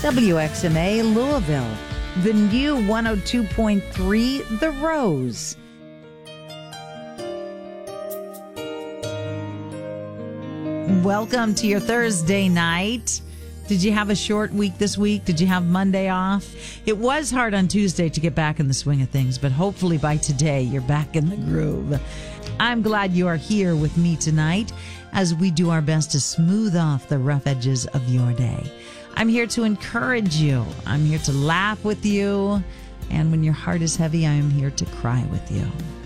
WXMA Louisville, the new 102.3 The Rose. Welcome to your Thursday night. Did you have a short week this week? Did you have Monday off? It was hard on Tuesday to get back in the swing of things, but hopefully by today you're back in the groove. I'm glad you are here with me tonight as we do our best to smooth off the rough edges of your day. I'm here to encourage you. I'm here to laugh with you. And when your heart is heavy, I am here to cry with you.